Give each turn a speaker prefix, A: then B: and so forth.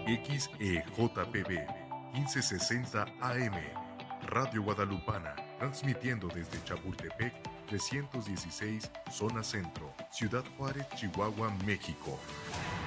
A: XEJPB 1560 AM, Radio Guadalupana, transmitiendo desde Chapultepec 316, Zona Centro, Ciudad Juárez, Chihuahua, México.